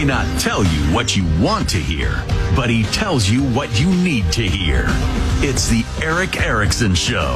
may not tell you what you want to hear, but he tells you what you need to hear. It's the Erick Erickson Show.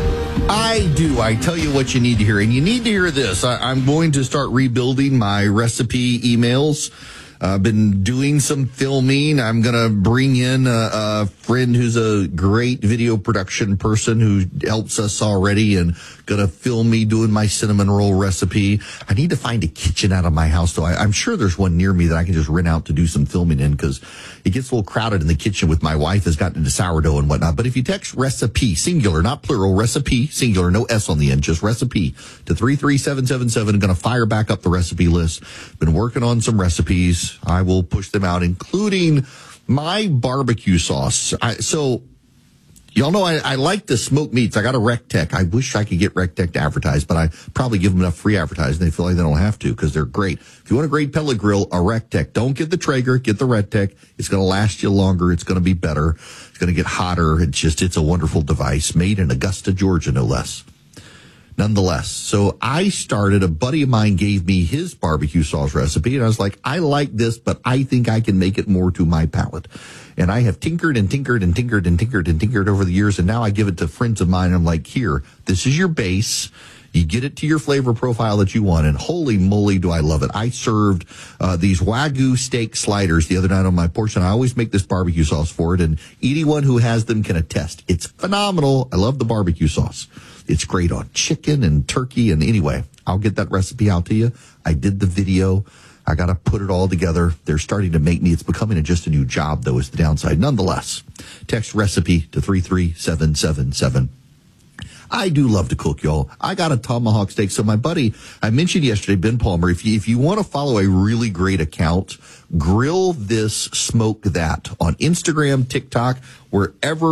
I do. I tell you what you need to hear. And you need to hear this. I'm going to start rebuilding my recipe emails. I've been doing some filming. I'm going to bring in a friend who's a great video production person who helps us already and going to film me doing my cinnamon roll recipe. I need to find a kitchen out of my house, though. I'm sure there's one near me that I can just rent out to do some filming in because it gets a little crowded in the kitchen with my wife has gotten into sourdough and whatnot. But if you text recipe, singular, not plural, recipe, singular, no S on the end, just recipe to 33777, I'm going to fire back up the recipe list. Been working on some recipes. I will push them out, including my barbecue sauce. So y'all know I like the smoked meats. I got a RecTech. I wish I could get RecTech to advertise, but I probably give them enough free advertising. They feel like they don't have to because they're great. If you want a great pellet grill, a RecTech. Don't get the Traeger, get the RecTech. It's going to last you longer. It's going to be better. It's going to get hotter. It's a wonderful device made in Augusta, Georgia, no less. Nonetheless, so a buddy of mine gave me his barbecue sauce recipe, and I was like, I like this, but I think I can make it more to my palate. And I have tinkered and tinkered and tinkered and tinkered and tinkered over the years, and now I give it to friends of mine. I'm like, here, this is your base. You get it to your flavor profile that you want, and holy moly, do I love it. I served these Wagyu steak sliders the other night on my porch, and I always make this barbecue sauce for it, and anyone who has them can attest. It's phenomenal. I love the barbecue sauce. It's great on chicken and turkey, and anyway, I'll get that recipe out to you. I did the video. I got to put it all together. They're starting to make me. It's becoming just a new job, though, is the downside. Nonetheless, text recipe to 33777. I do love to cook, y'all. I got a tomahawk steak. So my buddy, I mentioned yesterday, Ben Palmer, if you want to follow a really great account, Grill This, Smoke That on Instagram, TikTok, wherever